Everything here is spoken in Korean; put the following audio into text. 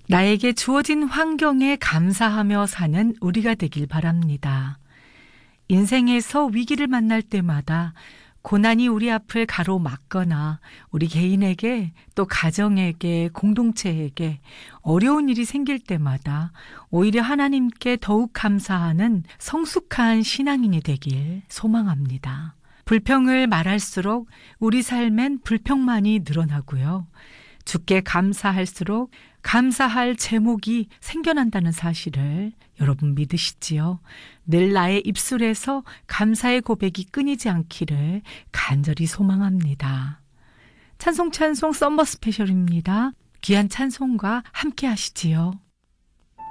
나에게 주어진 환경에 감사하며 사는 우리가 되길 바랍니다. 인생에서 위기를 만날 때마다 고난이 우리 앞을 가로막거나 우리 개인에게 또 가정에게 공동체에게 어려운 일이 생길 때마다 오히려 하나님께 더욱 감사하는 성숙한 신앙인이 되길 소망합니다. 불평을 말할수록 우리 삶엔 불평만이 늘어나고요. 주께 감사할수록 감사할 제목이 생겨난다는 사실을 여러분 믿으시지요? 늘 나의 입술에서 감사의 고백이 끊이지 않기를 간절히 소망합니다. 찬송 썸머 스페셜입니다. 귀한 찬송과 함께 하시지요.